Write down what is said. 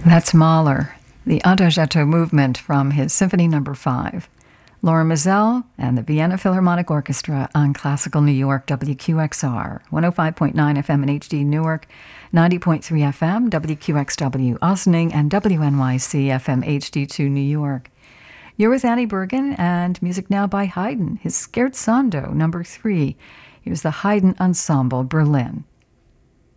That's Mahler, the Adagietto movement from his Symphony No. 5. Laura Mizell and the Vienna Philharmonic Orchestra on Classical New York WQXR, 105.9 FM in HD Newark, 90.3 FM WQXW Ossining, and WNYC FM HD2 New York. You're with Annie Bergen, and music now by Haydn, his Scherzando No. 3. Here's the Haydn Ensemble, Berlin.